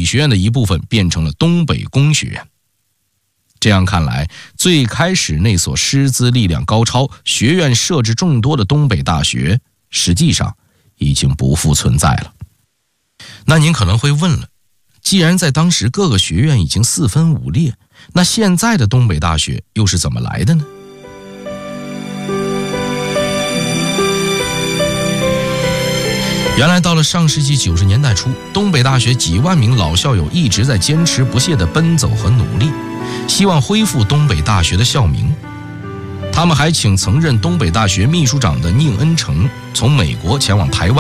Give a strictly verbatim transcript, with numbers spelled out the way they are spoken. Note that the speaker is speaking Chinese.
学院的一部分变成了东北工学院。这样看来，最开始那所师资力量高超、学院设置众多的东北大学，实际上已经不复存在了。那您可能会问了，既然在当时各个学院已经四分五裂，那现在的东北大学又是怎么来的呢？原来到了上世纪九十年代初，东北大学几万名老校友一直在坚持不懈地奔走和努力，希望恢复东北大学的校名。他们还请曾任东北大学秘书长的宁恩成从美国前往台湾